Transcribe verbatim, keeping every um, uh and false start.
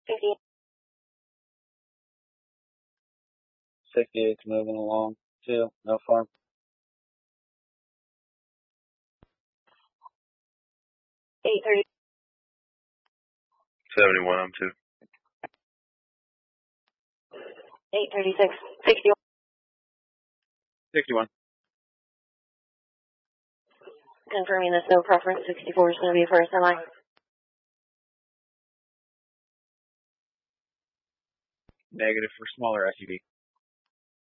fifty. sixty-eight's moving along, too. No farm. eight thirty. seventy-one, I'm two. eight thirty-six. sixty-one. sixty-one. Confirming the snow preference. sixty-four is going to be first in line. Negative for smaller S U V.